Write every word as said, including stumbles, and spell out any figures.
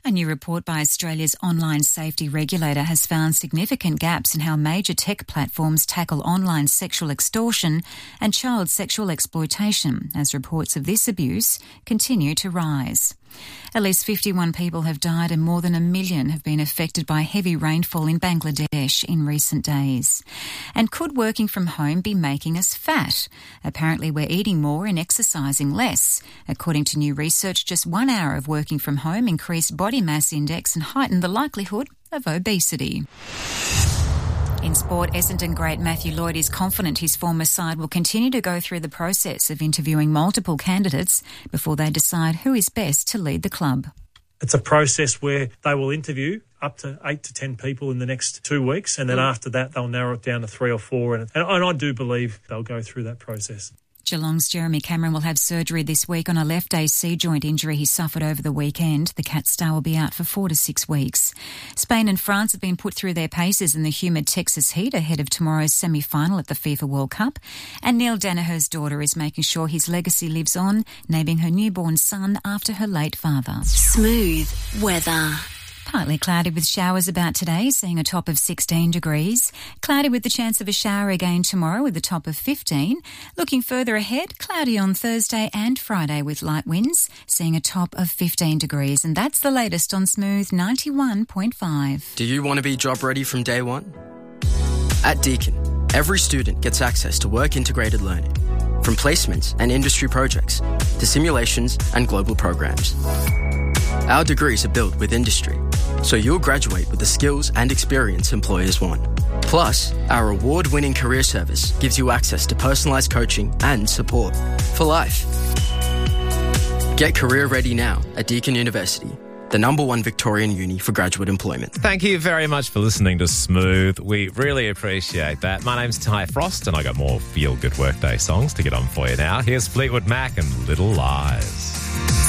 A new report by Australia's online safety regulator has found significant gaps in how major tech platforms tackle online sexual extortion and child sexual exploitation, as reports of this abuse continue to rise. At least fifty-one people have died and more than a million have been affected by heavy rainfall in Bangladesh in recent days. And could working from home be making us fat? Apparently we're eating more and exercising less. According to new research, just one hour of working from home increased body mass index and heightened the likelihood of obesity. In sport, Essendon great Matthew Lloyd is confident his former side will continue to go through the process of interviewing multiple candidates before they decide who is best to lead the club. It's a process where they will interview up to eight to ten people in the next two weeks, and then mm. after that they'll narrow it down to three or four, and, and I do believe they'll go through that process. Geelong's Jeremy Cameron will have surgery this week on a left A C joint injury he suffered over the weekend. The Cat star will be out for four to six weeks. Spain and France have been put through their paces in the humid Texas heat ahead of tomorrow's semi-final at the FIFA World Cup. And Neil Danaher's daughter is making sure his legacy lives on, naming her newborn son after her late father. Smooth weather. Partly cloudy with showers about today, seeing a top of sixteen degrees. Cloudy with the chance of a shower again tomorrow with a top of fifteen. Looking further ahead, cloudy on Thursday and Friday with light winds, seeing a top of fifteen degrees. And that's the latest on Smooth ninety-one point five. Do you want to be job ready from day one? At Deakin, every student gets access to work integrated learning, from placements and industry projects to simulations and global programs. Our degrees are built with industry, so you'll graduate with the skills and experience employers want. Plus, our award-winning career service gives you access to personalised coaching and support for life. Get career ready now at Deakin University, the number one Victorian uni for graduate employment. Thank you very much for listening to Smooth. We really appreciate that. My name's Ty Frost, and I got more feel-good workday songs to get on for you now. Here's Fleetwood Mac and Little Lies.